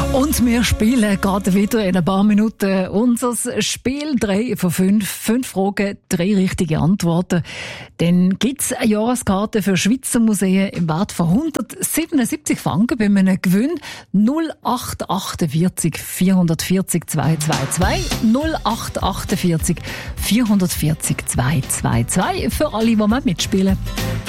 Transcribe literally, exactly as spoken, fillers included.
Und wir spielen gerade wieder in ein paar Minuten unser Spiel drei von fünf. Fünf Fragen, drei richtige Antworten. Dann gibt's eine Jahreskarte für Schweizer Museen im Wert von hundertsiebenundsiebzig Franken bei einem Gewinn. null acht achtundvierzig vierhundertvierzig zweihundertzweiundzwanzig null acht achtundvierzig vierhundertvierzig zweihundertzweiundzwanzig für alle, die mitspielen.